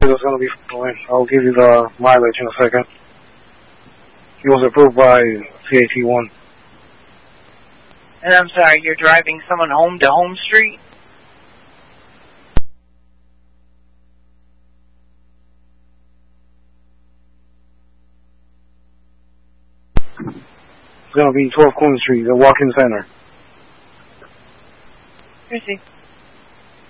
said it was going to be fine. I'll give you the mileage in a second. He was approved by CAT1. And I'm sorry, you're driving someone home to Home Street? It's going to be 12 Queen Street, the walk-in center. Here's he.